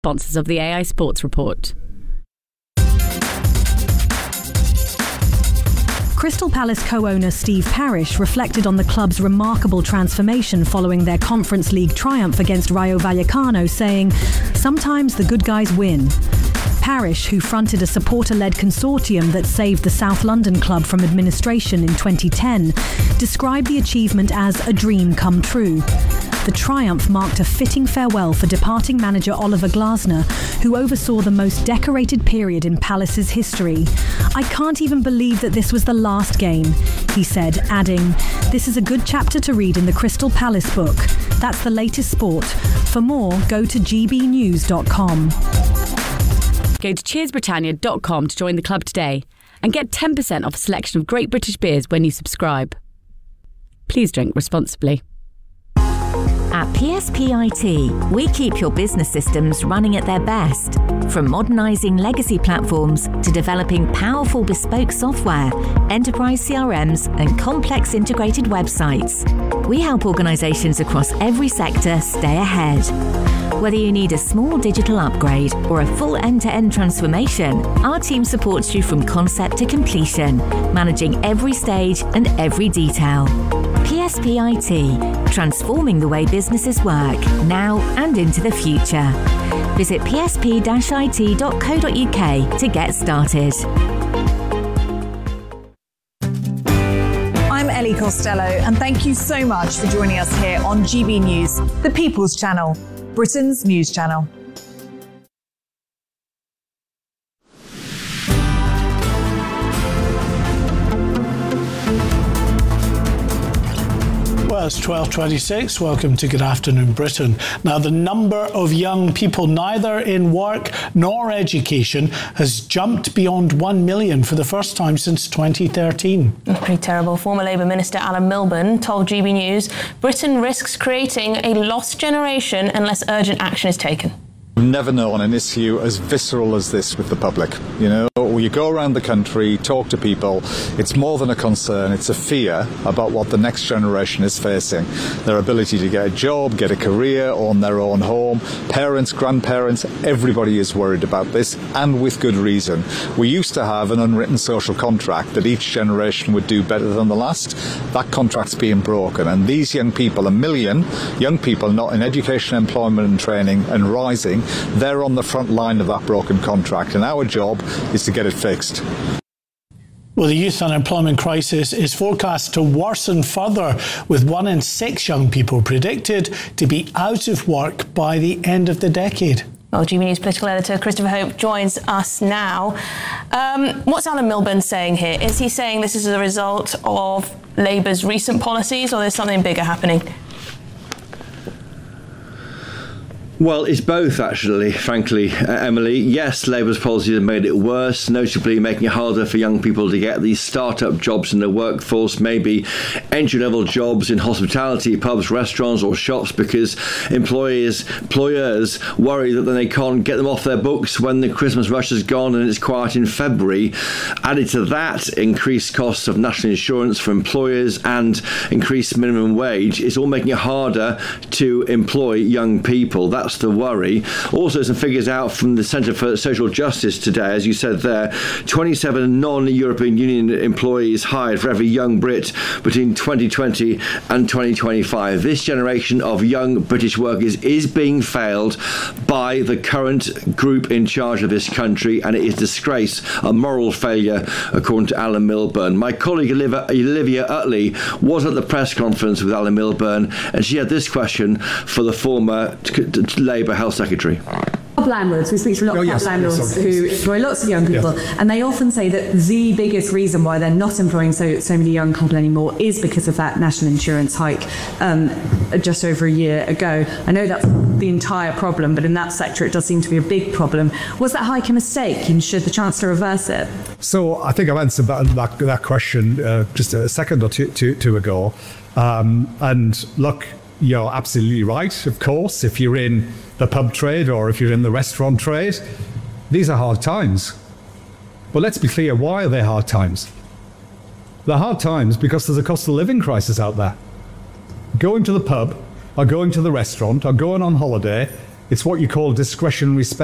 Sponsors of the AI Sports Report. Crystal Palace co-owner Steve Parish reflected on the club's remarkable transformation following their Conference League triumph against Rayo Vallecano, saying, "Sometimes the good guys win." Parish, who fronted a supporter-led consortium that saved the South London club from administration in 2010, described the achievement as a dream come true. The triumph marked a fitting farewell for departing manager Oliver Glasner, who oversaw the most decorated period in Palace's history. "I can't even believe that this was the last game," he said, adding, "This is a good chapter to read in the Crystal Palace book. That's the latest sport. For more, go to gbnews.com. Go to cheersbritannia.com to join the club today and get 10% off a selection of great British beers when you subscribe. Please drink responsibly. At PSPIT, we keep your business systems running at their best. From modernising legacy platforms to developing powerful bespoke software, enterprise CRMs and complex integrated websites, we help organisations across every sector stay ahead. Whether you need a small digital upgrade or a full end-to-end transformation, our team supports you from concept to completion, managing every stage and every detail. PSPIT, transforming the way businesses work, now and into the future. Visit psp-it.co.uk to get started. I'm Ellie Costello, and thank you so much for joining us here on GB News, the People's Channel, Britain's news channel. Well, it's 12:26. Welcome to Good Afternoon Britain. Now, the number of young people neither in work nor education has jumped beyond 1 million for the first time since 2013. Pretty terrible. Former Labour Minister Alan Milburn told GB News Britain risks creating a lost generation unless urgent action is taken. I've never known an issue as visceral as this with the public. You know, you go around the country, talk to people, it's more than a concern, it's a fear about what the next generation is facing. Their ability to get a job, get a career, own their own home. Parents, grandparents, everybody is worried about this, and with good reason. We used to have an unwritten social contract that each generation would do better than the last. That contract's being broken, and these young people, 1 million young people not in education, employment and training and rising, they're on the front line of that broken contract, and our job is to get it fixed. Well, the youth unemployment crisis is forecast to worsen further, with 1 in 6 young people predicted to be out of work by the end of the decade. Well, GB News political editor Christopher Hope joins us now. What's Alan Milburn saying here? Is he saying this is a result of Labour's recent policies, or there's something bigger happening? Well, it's both, actually, frankly, Emily. Yes, Labour's policies have made it worse, notably making it harder for young people to get these start-up jobs in the workforce, maybe entry-level jobs in hospitality, pubs, restaurants or shops, because employers worry that then they can't get them off their books when the Christmas rush is gone and it's quiet in February. Added to that, increased costs of national insurance for employers and increased minimum wage is all making it harder to employ young people. That's the worry. Also, some figures out from the Centre for Social Justice today, as you said there, 27 non-European Union employees hired for every young Brit between 2020 and 2025. This generation of young British workers is being failed by the current group in charge of this country, and it is a disgrace, a moral failure, according to Alan Milburn. My colleague Olivia Utley was at the press conference with Alan Milburn, and she had this question for the former Labour Health Secretary. Landlords, we speak to a lot of landlords who employ lots of young people, and they often say that the biggest reason why they're not employing so many young people anymore is because of that national insurance hike just over a year ago. I know that's the entire problem, but in that sector it does seem to be a big problem. Was that hike a mistake, and should the Chancellor reverse it? So I think I've answered that question just a second or two ago. And look, you're absolutely right, of course. If you're in the pub trade or if you're in the restaurant trade, these are hard times. But let's be clear, why are they hard times? They're hard times because there's a cost of living crisis out there. Going to the pub or going to the restaurant or going on holiday It's what you call discretionary spending.